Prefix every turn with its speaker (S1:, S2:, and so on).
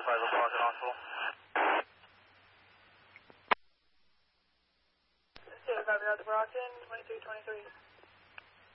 S1: 5 o'clock in hospital.
S2: State of Copy, Route to Brockton, 2323.